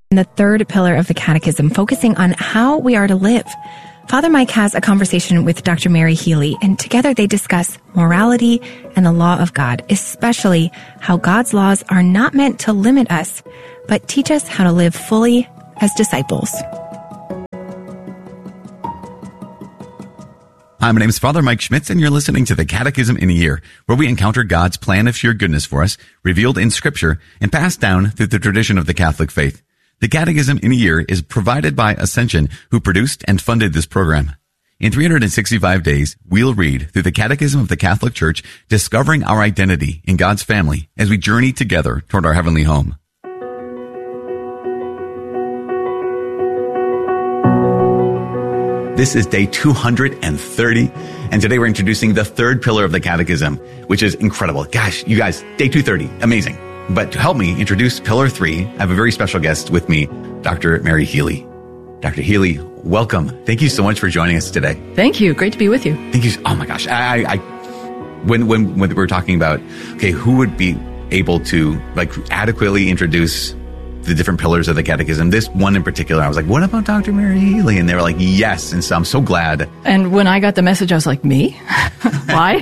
The third pillar of the Catechism, focusing on how we are to live. Father Mike has a conversation with Dr. Mary Healy, and together they discuss morality and the law of God, especially how God's laws are not meant to limit us, but teach us how to live fully as disciples. Hi, my name is Father Mike Schmitz, and you're listening to the Catechism in a Year, where we encounter God's plan of sheer goodness for us, revealed in Scripture, and passed down through the tradition of the Catholic faith. The Catechism in a Year is provided by Ascension, who produced and funded this program. In 365 days, we'll read through the Catechism of the Catholic Church, discovering our identity in God's family as we journey together toward our heavenly home. This is day 230, and today we're introducing the third pillar of the Catechism, which is incredible. Gosh, you guys, day 230, amazing. But to help me introduce Pillar 3, I have a very special guest with me, Dr. Mary Healy. Dr. Healy, welcome. Thank you so much for joining us today. Thank you. Great to be with you. Thank you. Oh my gosh. When we were talking about, okay, who would be able to adequately introduce the different pillars of the Catechism, this one in particular, I was like, what about Dr. Mary Healy? And they were like, yes. And so I'm so glad. And when I got the message, I was like, me? Why?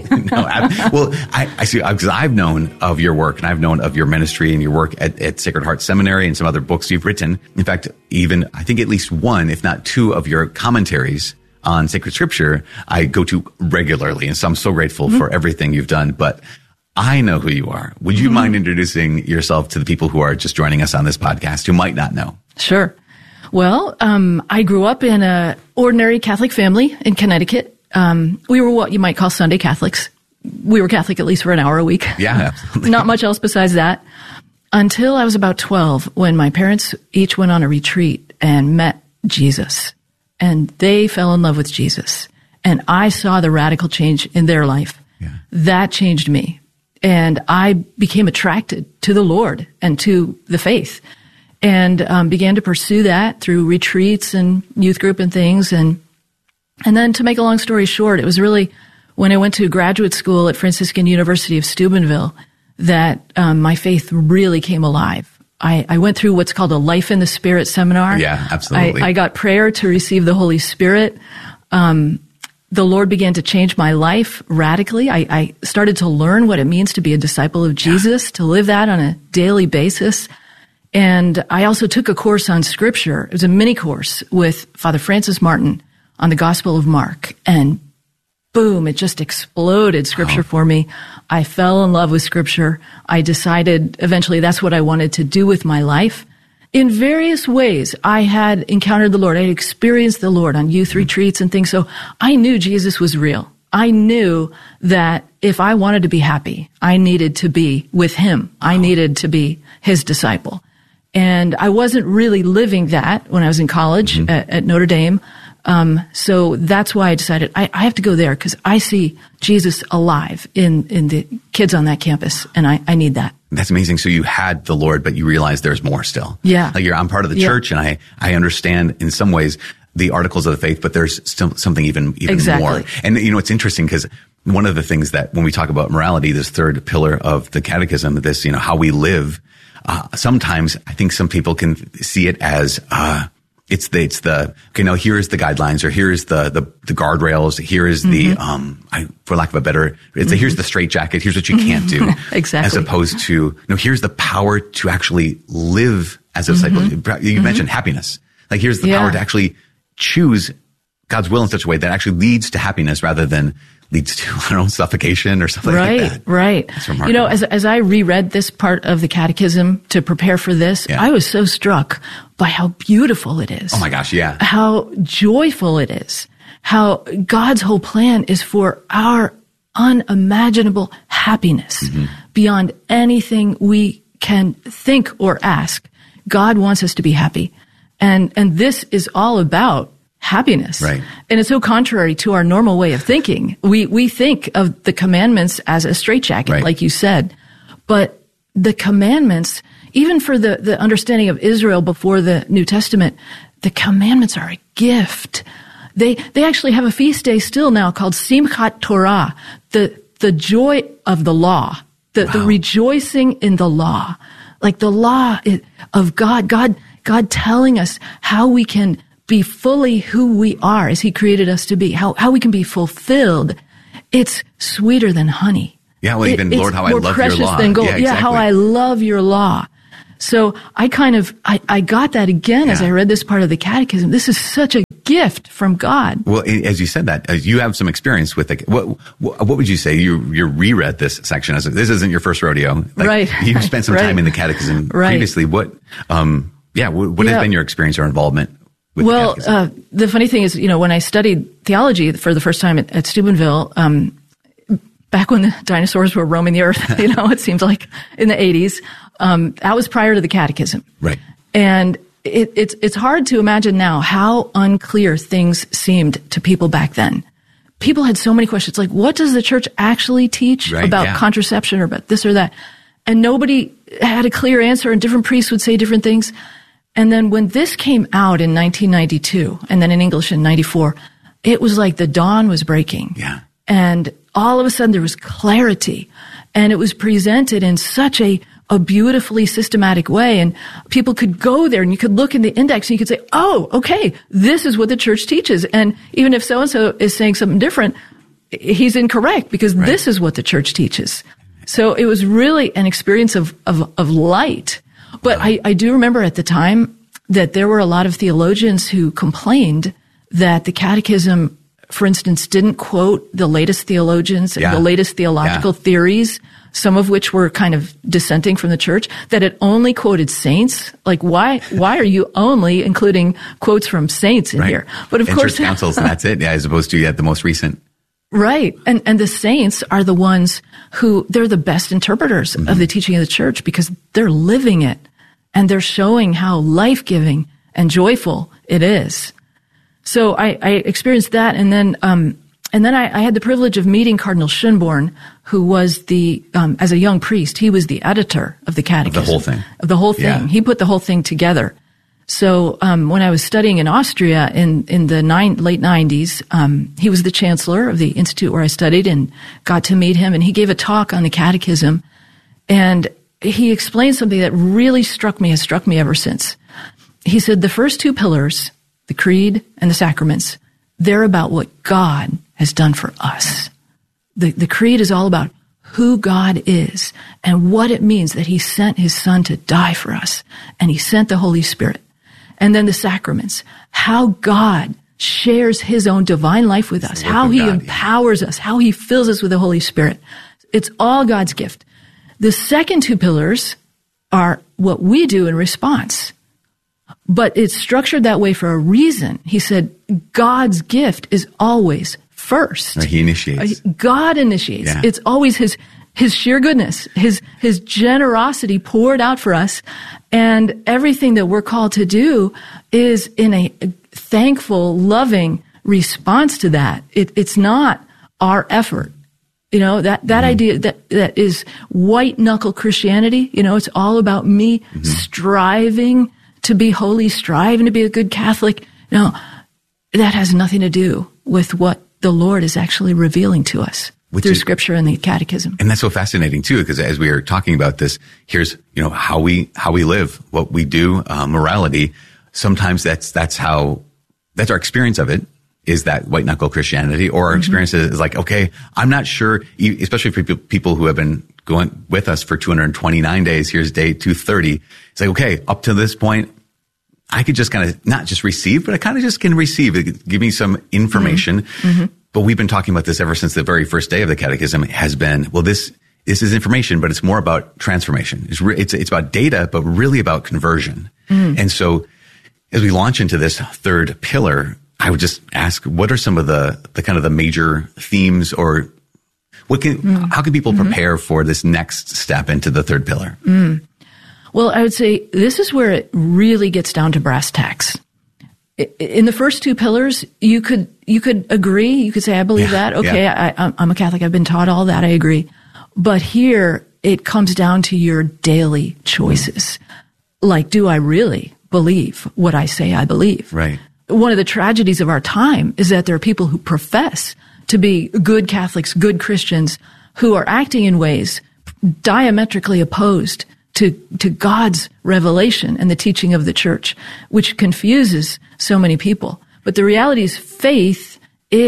I see, because I've known of your work, and I've known of your ministry and your work at Sacred Heart Seminary and some other books you've written. In fact, even I think at least one, if not two, of your commentaries on sacred scripture, I go to regularly. And so I'm so grateful for everything you've done. But I know who you are. Would you mind introducing yourself to the people who are just joining us on this podcast who might not know? Sure. Well, I grew up in an ordinary Catholic family in Connecticut. We were what you might call Sunday Catholics. We were Catholic at least for an hour a week. Yeah, absolutely. Not much else besides that. Until I was about 12, when my parents each went on a retreat and met Jesus. And they fell in love with Jesus. And I saw the radical change in their life. Yeah. That changed me. And I became attracted to the Lord and to the faith, and began to pursue that through retreats and youth group and things. And then, to make a long story short, it was really when I went to graduate school at Franciscan University of Steubenville that my faith really came alive. I went through what's called a Life in the Spirit seminar. Yeah, absolutely. I got prayer to receive the Holy Spirit. The Lord began to change my life radically. I started to learn what it means to be a disciple of Jesus, to live that on a daily basis. And I also took a course on Scripture. It was a mini course with Father Francis Martin on the Gospel of Mark. And boom, it just exploded Scripture for me. I fell in love with Scripture. I decided eventually that's what I wanted to do with my life. In various ways, I had encountered the Lord. I had experienced the Lord on youth retreats and things. So I knew Jesus was real. I knew that if I wanted to be happy, I needed to be with Him. I needed to be His disciple. And I wasn't really living that when I was in college at Notre Dame. So that's why I decided I have to go there, because I see Jesus alive in the kids on that campus, and I need that. That's amazing. So you had the Lord, but you realized there's more still. Yeah. I'm part of the church, and I understand in some ways the articles of the faith, but there's still something even exactly. more. And it's interesting, because one of the things that when we talk about morality, this third pillar of the Catechism, this, how we live, sometimes I think some people can see it as, it's the okay, now here's the guidelines, or here's the guardrails, here is the for lack of a better, it's here's the straitjacket, here's what you can't do. Exactly. As opposed to, here's the power to actually live as a disciple. You mentioned happiness. Here's the power to actually choose God's will in such a way that actually leads to happiness rather than leads to, suffocation or something like that. Right. That's remarkable. As I reread this part of the Catechism to prepare for this, I was so struck by how beautiful it is. Oh my gosh, yeah. How joyful it is. How God's whole plan is for our unimaginable happiness beyond anything we can think or ask. God wants us to be happy. And this is all about happiness. Right. And it's so contrary to our normal way of thinking. We think of the commandments as a straitjacket, like you said. But the commandments, even for the understanding of Israel before the New Testament, the commandments are a gift. They actually have a feast day still now called Simchat Torah, the joy of the law, the rejoicing in the law. Like the law of God. God God telling us how we can be fully who we are as he created us to be, how we can be fulfilled, it's sweeter than honey. Yeah, well, even, Lord, how I love your law. More precious than gold. Yeah, how I love your law. So I got that again as I read this part of the catechism. This is such a gift from God. Well, as you said that, you have some experience with it. What would you say? You reread this section as this isn't your first rodeo. Right. You've spent some time in the catechism previously. What has been your experience or involvement with the catechism? The funny thing is, when I studied theology for the first time at Steubenville, back when the dinosaurs were roaming the earth, it seems like in the 80s, that was prior to the catechism. Right. And it's hard to imagine now how unclear things seemed to people back then. People had so many questions, like, what does the church actually teach about contraception or about this or that? And nobody had a clear answer, and different priests would say different things. And then when this came out in 1992, and then in English in 94, it was like the dawn was breaking. Yeah. And all of a sudden there was clarity, and it was presented in such a beautifully systematic way, and people could go there and you could look in the index and you could say, oh, okay, this is what the church teaches. And even if so-and-so is saying something different, he's incorrect because this is what the church teaches. So it was really an experience of light. But I do remember at the time that there were a lot of theologians who complained that the catechism, for instance, didn't quote the latest theologians and the latest theological theories, some of which were kind of dissenting from the church, that it only quoted saints. Like, why are you only including quotes from saints in here? But of course, church councils, and that's it. Yeah, as opposed to the most recent. Right. And the saints are the ones they're the best interpreters of the teaching of the church because they're living it and they're showing how life-giving and joyful it is. So I experienced that, and then I had the privilege of meeting Cardinal Schönborn, who was as a young priest, he was the editor of the catechism. Of the whole thing. Yeah. He put the whole thing together. So when I was studying in Austria in the late 90s, he was the chancellor of the institute where I studied, and got to meet him, and he gave a talk on the catechism, and he explained something that really has struck me ever since. He said the first two pillars, the creed and the sacraments, they're about what God has done for us. The creed is all about who God is and what it means that he sent his son to die for us, and he sent the Holy Spirit. And then the sacraments, how God shares his own divine life with us, how he empowers us, how he fills us with the Holy Spirit. It's all God's gift. The second two pillars are what we do in response. But it's structured that way for a reason. He said God's gift is always first. He initiates. God initiates. Yeah. It's always his sheer goodness, his generosity poured out for us. And everything that we're called to do is in a thankful, loving response to that. It's not our effort. That idea that is white knuckle Christianity, it's all about me striving to be holy, striving to be a good Catholic. No, that has nothing to do with what the Lord is actually revealing to us through Scripture and the Catechism. And that's so fascinating too, because as we are talking about this, here's how we live, what we do, morality. Sometimes that's our experience of it. Is that white knuckle Christianity, or our experience is like, okay, I'm not sure, especially for people who have been going with us for 229 days. Here's day 230. It's like, okay, up to this point, I could just kind of not just receive, but I kind of just can receive. Give me some information. But we've been talking about this ever since the very first day of the catechism has been, well, this is information, but it's more about transformation. It's about data, but really about conversion. And so as we launch into this third pillar, I would just ask, what are some of the kind of the major themes, or how can people prepare for this next step into the third pillar? Well, I would say this is where it really gets down to brass tacks. In the first two pillars, you could agree. You could say, I believe that. Okay, I'm a Catholic. I've been taught all that. I agree. But here, it comes down to your daily choices. Like, do I really believe what I say I believe? Right. One of the tragedies of our time is that there are people who profess to be good Catholics, good Christians, who are acting in ways diametrically opposed to God's revelation and the teaching of the church, which confuses so many people. But the reality is faith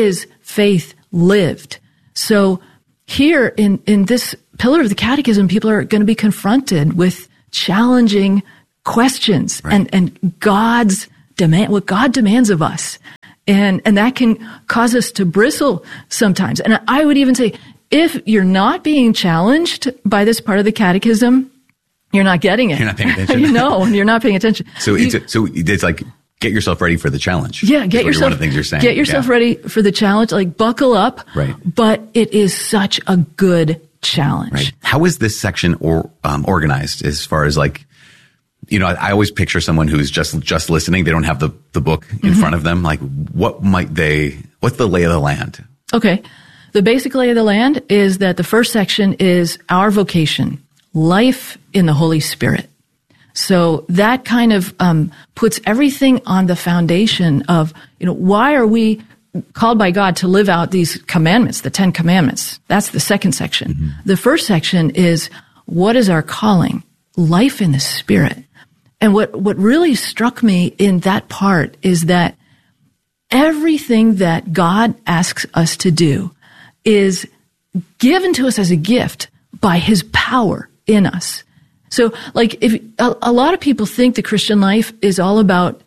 lived. So here in this pillar of the catechism, people are going to be confronted with challenging questions and God's demand, what God demands of us. And that can cause us to bristle sometimes. And I would even say, if you're not being challenged by this part of the catechism, you're not getting it. You're not paying attention. You're not paying attention. So it's like, get yourself ready for the challenge. Yeah, one of the things you're saying. Get yourself ready for the challenge. Like, buckle up. Right. But it is such a good challenge. Right. How is this section organized as far as like, I always picture someone who's just listening. They don't have the book in front of them. Like, what's the lay of the land? Okay. The basic lay of the land is that the first section is our vocation, life in the Holy Spirit. So that kind of puts everything on the foundation of, why are we called by God to live out these commandments, the 10 commandments? That's the second section. Mm-hmm. The first section is, what is our calling? Life in the Spirit. And what really struck me in that part is that everything that God asks us to do is given to us as a gift by His power in us. So, like, if a lot of people think the Christian life is all about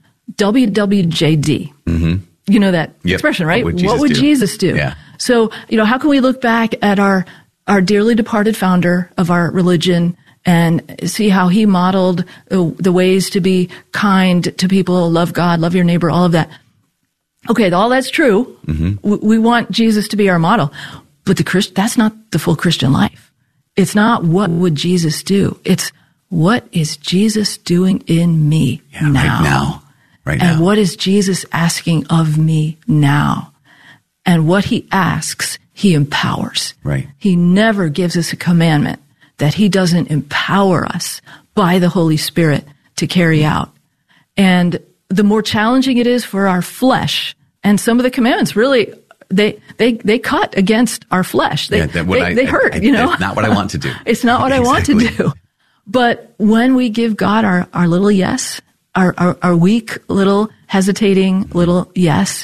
WWJD. Mm-hmm. You know that expression, right? What would Jesus do? Yeah. So, how can we look back at our dearly departed founder of our religion and see how he modeled the ways to be kind to people, love God, love your neighbor, all of that? Okay, all that's true. Mm-hmm. We want Jesus to be our model, but that's not the full Christian life. It's not what would Jesus do. It's what is Jesus doing in me now. Right now. And what is Jesus asking of me now? And what He asks, He empowers. Right. He never gives us a commandment that He doesn't empower us by the Holy Spirit to carry out. And the more challenging it is for our flesh, and some of the commandments really, they cut against our flesh. They hurt, It's not what I want to do. It's not what exactly. I want to do. But when we give God our little yes, our weak little hesitating little yes,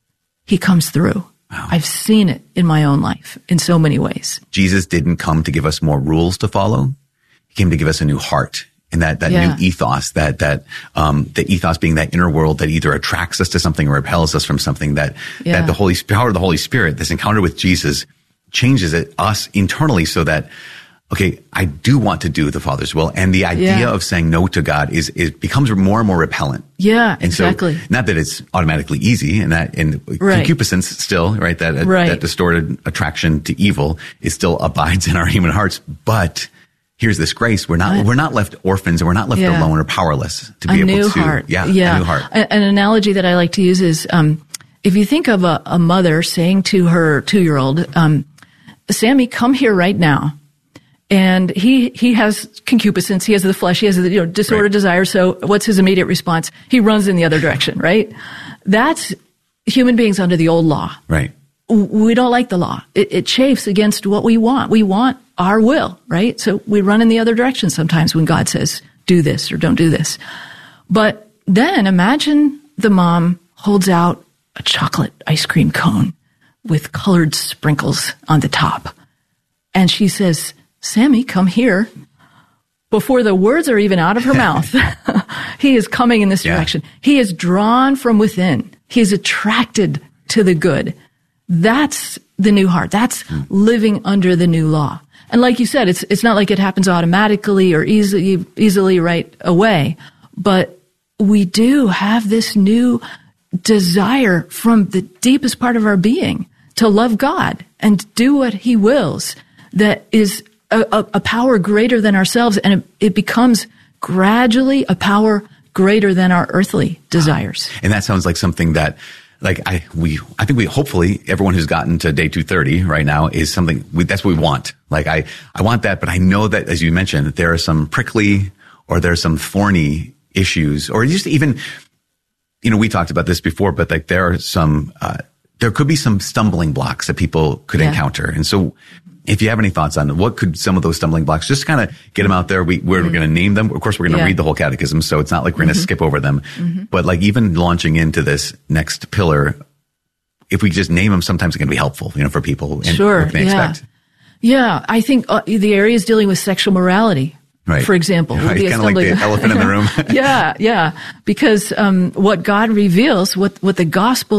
He comes through. Wow. I've seen it in my own life in so many ways. Jesus didn't come to give us more rules to follow. He came to give us a new heart. And that new ethos, the ethos being that inner world that either attracts us to something or repels us from something, that the power of the Holy Spirit, this encounter with Jesus, changes us internally so that, okay, I do want to do the Father's will. And the idea of saying no to God becomes more and more repellent. Yeah, and exactly. So, not that it's automatically easy, and concupiscence still, right? That distorted attraction to evil still abides in our human hearts, but here's this grace. We're not left orphans, and we're not left alone or powerless to be able to. Heart. A new heart. An analogy that I like to use is, if you think of a mother saying to her 2-year-old, Sammy, come here right now. And he has concupiscence. He has the flesh. He has the disordered desire. So what's his immediate response? He runs in the other direction, right? That's human beings under the old law. Right. We don't like the law. It chafes against what we want. We want our will, right? So we run in the other direction sometimes when God says, do this or don't do this. But then imagine the mom holds out a chocolate ice cream cone with colored sprinkles on the top. And she says, Sammy, come here. Before the words are even out of her mouth, he is coming in this direction. He is drawn from within. He is attracted to the good. That's the new heart. That's living under the new law. And like you said, it's not like it happens automatically or easily right away, but we do have this new desire from the deepest part of our being to love God and do what He wills. That is a power greater than ourselves, and it becomes gradually a power greater than our earthly desires. And that sounds like something that, I think we hopefully everyone who's gotten to day 230 right now is something that's what we want. I want that, but I know that, as you mentioned, that there are some prickly or there are some thorny issues, or just even, we talked about this before, but there are some, there could be some stumbling blocks that people could encounter. And so if you have any thoughts on what could some of those stumbling blocks, just kind of get them out there. We're going to name them. Of course, we're going to read the whole catechism, so it's not like we're going to skip over them. But like even launching into this next pillar, if we just name them, sometimes it can be helpful, for people. And Sure. what can they expect? Yeah. I think the areas dealing with sexual morality, Right. for example, would be a kind of like the elephant in the room. Yeah. Because what God reveals, what the gospel